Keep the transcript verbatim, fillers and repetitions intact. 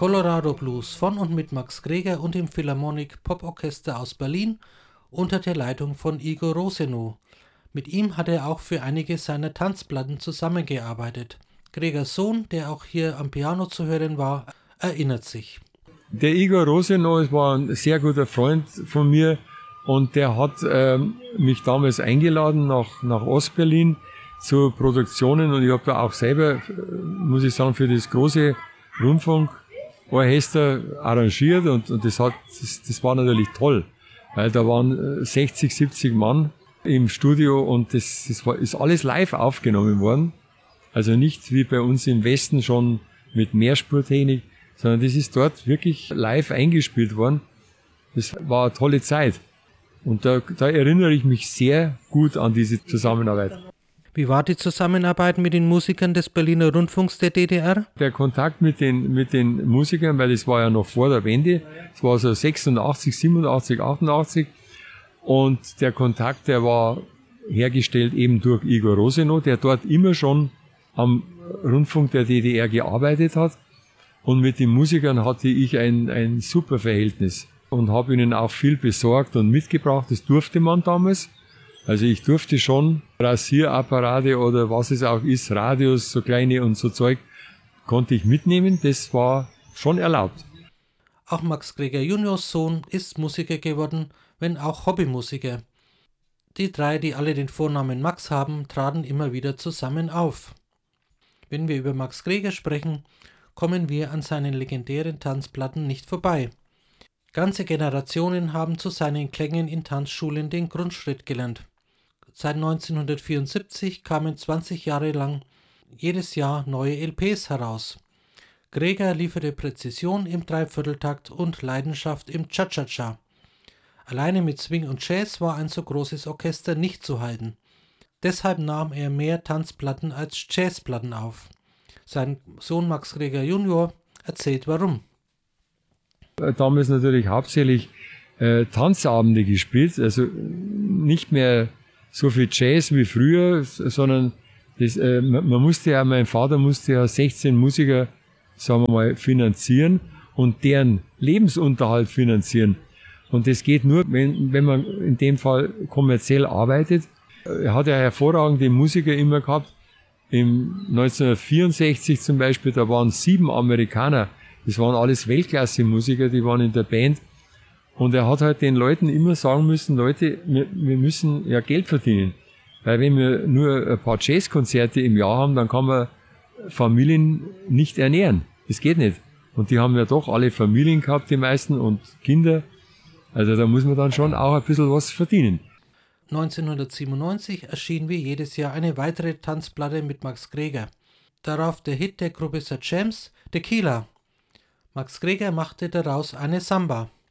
Colorado Blues von und mit Max Greger und dem Philharmonic Poporchester aus Berlin unter der Leitung von Igor Rosenow. Mit ihm hat er auch für einige seiner Tanzplatten zusammengearbeitet. Gregers Sohn, der auch hier am Piano zu hören war, erinnert sich. Der Igor Rosenow war ein sehr guter Freund von mir und der hat ähm, mich damals eingeladen nach, nach Ostberlin zu Produktionen und ich habe da auch selber, muss ich sagen, für das große Rundfunkorchester arrangiert und, und das, hat, das, das war natürlich toll, weil da waren sechzig, siebzig Mann im Studio und das, das war, ist alles live aufgenommen worden. Also nicht wie bei uns im Westen schon mit Mehrspurtechnik, sondern das ist dort wirklich live eingespielt worden. Das war eine tolle Zeit. Und da, da erinnere ich mich sehr gut an diese Zusammenarbeit. Wie war die Zusammenarbeit mit den Musikern des Berliner Rundfunks der D D R? Der Kontakt mit den, mit den Musikern, weil das war ja noch vor der Wende, es war so sechsundachtzig, siebenundachtzig, achtundachtzig. Und der Kontakt, der war hergestellt eben durch Igor Rosenow, der dort immer schon am Rundfunk der D D R gearbeitet hat. Und mit den Musikern hatte ich ein, ein super Verhältnis und habe ihnen auch viel besorgt und mitgebracht. Das durfte man damals. Also ich durfte schon Rasierapparate oder was es auch ist, Radios, so kleine und so Zeug, konnte ich mitnehmen. Das war schon erlaubt. Auch Max Greger Juniors Sohn ist Musiker geworden, wenn auch Hobbymusiker. Die drei, die alle den Vornamen Max haben, traten immer wieder zusammen auf. Wenn wir über Max Greger sprechen, kommen wir an seinen legendären Tanzplatten nicht vorbei. Ganze Generationen haben zu seinen Klängen in Tanzschulen den Grundschritt gelernt. Seit neunzehnhundertvierundsiebzig kamen zwanzig Jahre lang jedes Jahr neue L Ps heraus. Greger lieferte Präzision im Dreivierteltakt und Leidenschaft im Cha-Cha-Cha. Alleine mit Swing und Jazz war ein so großes Orchester nicht zu halten. Deshalb nahm er mehr Tanzplatten als Jazzplatten auf. Sein Sohn Max Greger Junior erzählt warum. Damals natürlich hauptsächlich äh, Tanzabende gespielt, also nicht mehr so viel Jazz wie früher, sondern das, äh, man, man musste ja, mein Vater musste ja sechzehn Musiker, sagen wir mal, finanzieren und deren Lebensunterhalt finanzieren. Und das geht nur, wenn, wenn man in dem Fall kommerziell arbeitet. Er hat ja hervorragende Musiker immer gehabt. Im neunzehnhundertvierundsechzig zum Beispiel, da waren sieben Amerikaner. Das waren alles Weltklasse-Musiker, die waren in der Band. Und er hat halt den Leuten immer sagen müssen, Leute, wir, wir müssen ja Geld verdienen. Weil wenn wir nur ein paar Jazzkonzerte im Jahr haben, dann kann man Familien nicht ernähren. Das geht nicht. Und die haben ja doch alle Familien gehabt, die meisten, und Kinder. Also da muss man dann schon auch ein bisschen was verdienen. neunzehnhundertsiebenundneunzig erschien wie jedes Jahr eine weitere Tanzplatte mit Max Greger. Darauf der Hit der Gruppe The Champs, Tequila. Max Greger machte daraus eine Samba.